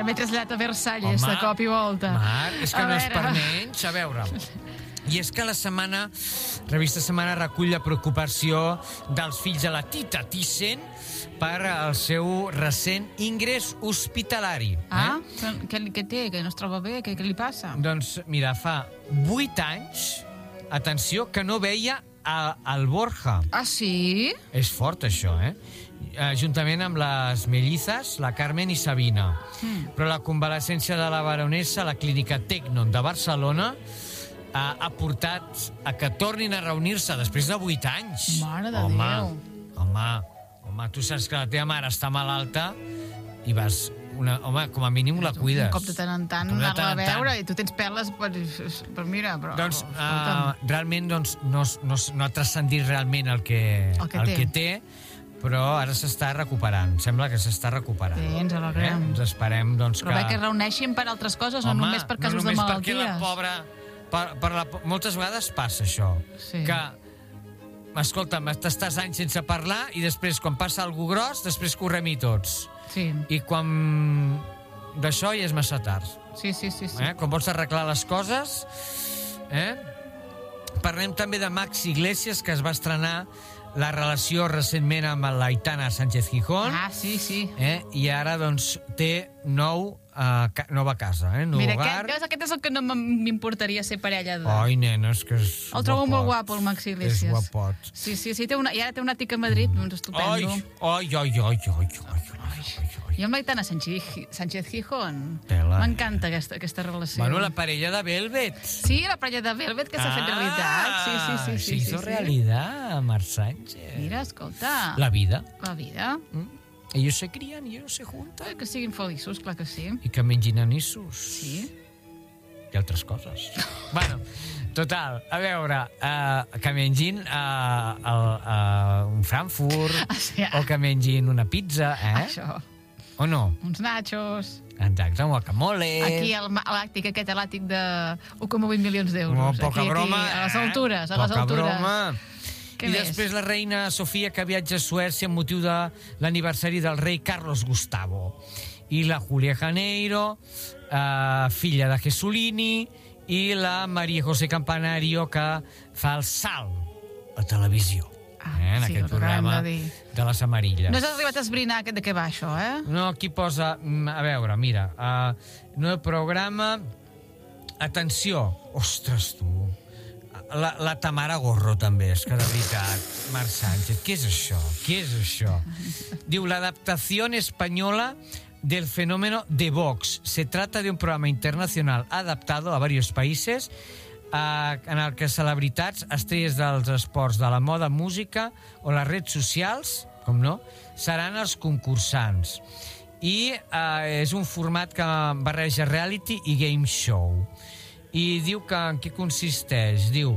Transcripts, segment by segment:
m'he traslladat a Versalles, de cop i volta. Mar, és que no és per menys. A veure... I és que la revista Setmana recull la preocupació dels fills de la Tita Thyssen per al seu recent ingrés hospitalari. Què té? Que no es troba bé? Què li passa? Doncs, mira, fa 8 anys, atenció, que no veia el Borja. Ah, sí? És fort, això, juntament amb les mellizes, la Carmen i Sabina. Però la convalescència de la baronessa a la clínica Tecnon de Barcelona ha portat a que tornin a reunir-se després de 8 anys. Mare de Déu. Home, tu saps que la teva mare està malalta i vas... com a mínim la cuides. Un cop de tant en tant anar-la a veure i tu tens perles per mirar, però... Doncs realment no ha transcendit realment el que té, però ara s'està recuperant. Sembla que s'està recuperant. Bé, ens alegrem. Ens esperem, doncs, però que es reuneixin per altres coses, no només per casos de malalties. No només perquè la pobra... moltes vegades passa això, que escolta'm, t'estàs anys sense parlar i després quan passa algú gros després correm-hi tots i quan d'això ja és massa tard. Quan vols arreglar les coses parlem també de Max Iglesias, que es va estrenar la relació recentment amb l'Aitana Sánchez Gijón. I ara doncs té nova casa, nou hogar. Aquest és el que no m'importaria ser parella de... Ai, nena, és que és el trobo molt guapo, el Max Iglesias. És guapot. Sí, i ara té una tica a Madrid, doncs estupendo. I amb l'Aitana Sánchez Gijón. M'encanta aquesta relació. Bueno, la parella de Velvet. Sí, la parella de Velvet que s'ha fet realitat. Sí. Se hizo realidad, Marc Sánchez. Mira, escolta. La vida. Ellos se crían y ellos se juntan. Que siguin feliços, clar que sí. I que mengin anissos. Sí. I altres coses. Bueno, total, a veure, que mengin un Frankfurt o que mengin una pizza, Això. O no? Uns nachos. Exacte, un guacamole. Aquí l'àtic de 1,8 milions d'euros. Poca broma. A les altures. Poca broma. Què més? Després la reina Sofia, que viatja a Suècia amb motiu de l'aniversari del rei Carlos Gustavo. I la Julia Janeiro, filla de Jesulini, i la María José Campanario, que fa el salt a televisió. En aquest programa de les amarilles. No has arribat a esbrinar de què va això, No, aquí posa... A veure, mira, nou programa... Atenció! Ostres, tu... La Tamara Gorro també, és que de veritat, Marc Sánchez, ¿qué es això? Diu, la adaptación española del fenómeno de Vox. Se trata de un programa internacional adaptado a varios países en el que celebritats, estrelles dels esports, de la moda, música o les redes socials, com no, seran els concursants. I és un format que barreja reality i game show. I diu que en què consisteix? Diu,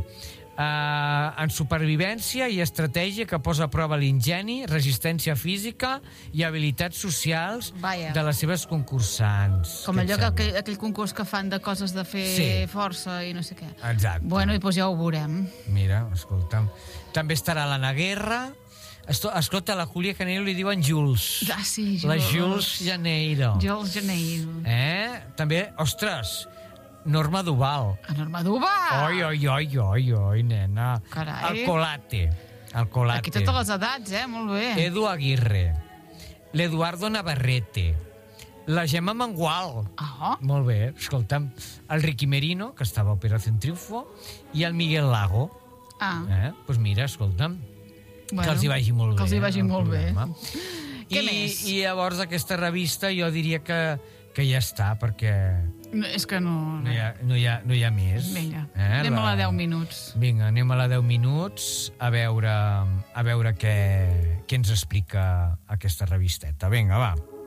en supervivència i estratègia que posa a prova l'ingeni, resistència física i habilitats socials de les seves concursants. Com allò aquell concurs que fan de coses de fer força i no sé què. Exacte. Bueno, doncs ja ho veurem. Mira, escolta'm. També estarà l'Anna Guerra. Escolta, la Julia Janeiro li diuen Jules. Sí, Jules. La Jules Janeiro. Jules Janeiro. També, ostres... Norma Duval. Norma Duval! Oi, nena. Carai. El Colate. Aquí totes les edats, molt bé. Edu Aguirre. L'Eduardo Navarrete. La Gemma Mangual. Molt bé, escolta'm. El Ricky Merino, que estava a Operación Triunfo, i el Miguel Lago. Doncs mira, escolta'm. Que els hi vagi molt bé. Que els hi vagi molt bé. Què més? I llavors aquesta revista jo diria que ja està, perquè... És que no... No hi ha més. Vinga, anem a la 10 minuts. Vinga, anem a la 10 minuts a veure què ens explica aquesta revisteta. Vinga, va.